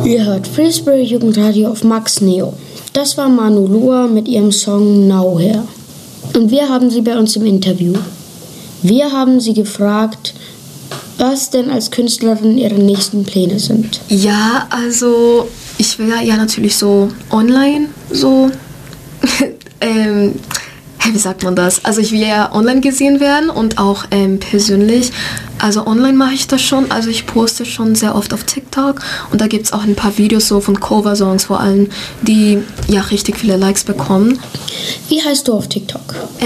Ihr hört Freesbury Jugendradio auf Max Neo. Das war Manu Lua mit ihrem Song Nowhere. Und wir haben sie bei uns im Interview. Wir haben sie gefragt, was denn als Künstlerin ihre nächsten Pläne sind. Ja, also ich will ja natürlich so online so, wie sagt man das? Also ich will ja online gesehen werden und auch persönlich. Also online mache ich das schon. Also ich poste schon sehr oft auf TikTok und da gibt es auch ein paar Videos so von Cover-Songs vor allem, die ja richtig viele Likes bekommen. Wie heißt du auf TikTok?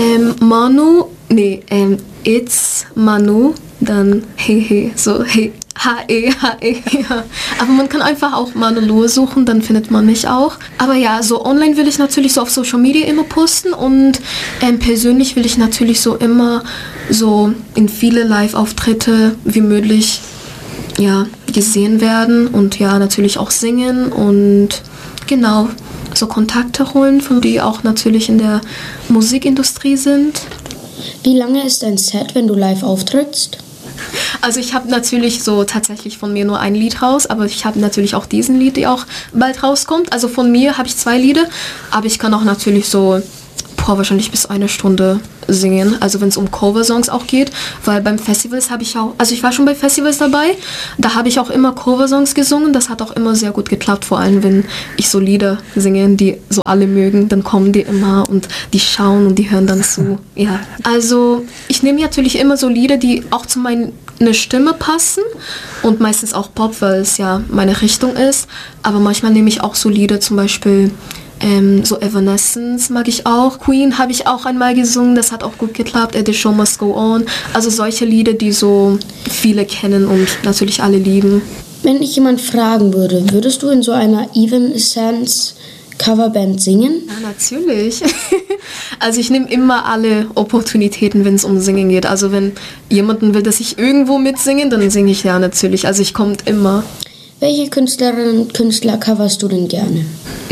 It's Manu, dann Hey, so Hey. H-E, ja. Aber man kann einfach auch Manu Lua suchen, dann findet man mich auch. Aber ja, so online will ich natürlich so auf Social Media immer posten und persönlich will ich natürlich so immer so in viele Live-Auftritte wie möglich ja, gesehen werden und ja, natürlich auch singen und genau, so Kontakte holen, von die auch natürlich in der Musikindustrie sind. Wie lange ist dein Set, wenn du live auftrittst? Also ich habe natürlich so tatsächlich von mir nur ein Lied raus, aber ich habe natürlich auch diesen Lied, der auch bald rauskommt. Also von mir habe ich 2 Lieder, aber ich kann auch natürlich so wahrscheinlich bis 1 Stunde singen, also wenn es um Cover-Songs auch geht, weil beim Festivals habe ich auch, also ich war schon bei Festivals dabei, da habe ich auch immer Cover-Songs gesungen, das hat auch immer sehr gut geklappt, vor allem wenn ich so Lieder singe, die so alle mögen, dann kommen die immer und die schauen und die hören dann zu, ja. Also ich nehme natürlich immer so Lieder, die auch zu meiner Stimme passen und meistens auch Pop, weil es ja meine Richtung ist, aber manchmal nehme ich auch so Lieder, zum Beispiel so Evanescence mag ich auch. Queen habe ich auch einmal gesungen, das hat auch gut geklappt. The Show Must Go On. Also solche Lieder, die so viele kennen und natürlich alle lieben. Wenn dich jemand fragen würde, würdest du in so einer Evanescence Coverband singen? Ja, natürlich. Also ich nehme immer alle Opportunitäten, wenn es um Singen geht. Also wenn jemanden will, dass ich irgendwo mitsinge, dann singe ich ja natürlich. Also ich komme immer. Welche Künstlerinnen und Künstler coverst du denn gerne?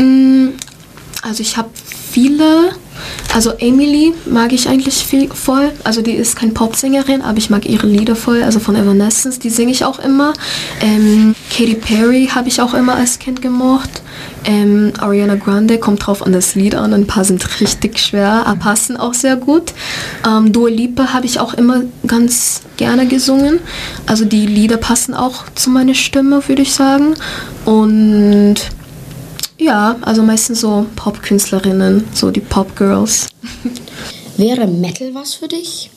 Also ich habe viele, also Emily mag ich eigentlich voll, also die ist keine Popsängerin, aber ich mag ihre Lieder voll, also von Evanescence, die singe ich auch immer. Katy Perry habe ich auch immer als Kind gemocht. Ariana Grande, kommt drauf an das Lied an, ein paar sind richtig schwer, aber passen auch sehr gut. Dua Lipa habe ich auch immer ganz gerne gesungen, also die Lieder passen auch zu meiner Stimme, würde ich sagen. Und ja, also meistens so Pop-Künstlerinnen, so die Pop-Girls. Wäre Metal was für dich?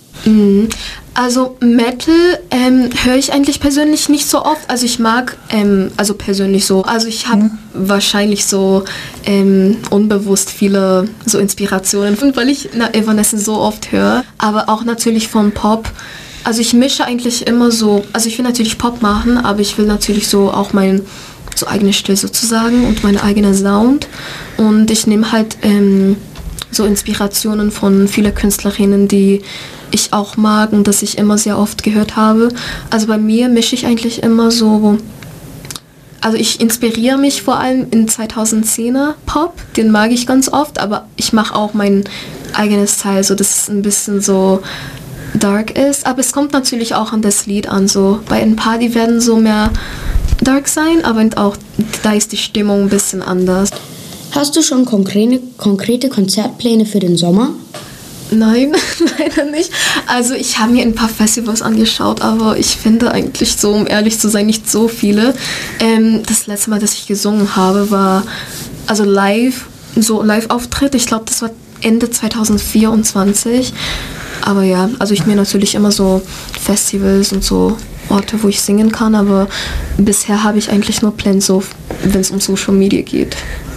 Also Metal höre ich eigentlich persönlich nicht so oft. Also ich mag, also persönlich so, also ich habe wahrscheinlich so unbewusst viele so Inspirationen, weil ich Evanescence so oft höre, aber auch natürlich von Pop. Also ich mische eigentlich immer so, also ich will natürlich Pop machen, aber ich will natürlich so auch mein so eigene Stil sozusagen und meine eigene Sound und ich nehme halt so Inspirationen von vielen Künstlerinnen, die ich auch mag und das ich immer sehr oft gehört habe. Also bei mir mische ich eigentlich immer so, also ich inspiriere mich vor allem in 2010er Pop, den mag ich ganz oft, aber ich mache auch mein eigenes Style, so dass es ein bisschen so dark ist, aber es kommt natürlich auch an das Lied an, so bei ein paar, die werden so mehr dark sein, aber auch da ist die Stimmung ein bisschen anders. Hast du schon konkrete Konzertpläne für den Sommer? Nein, leider nicht. Also ich habe mir ein paar Festivals angeschaut, aber ich finde eigentlich so, um ehrlich zu sein, nicht so viele. Das letzte Mal, dass ich gesungen habe, war also Live-Auftritt. Ich glaube, das war Ende 2024. Aber ja, also ich mir natürlich immer so Festivals und so Orte, wo ich singen kann, aber bisher habe ich eigentlich nur Pläne, so, wenn es um Social Media geht.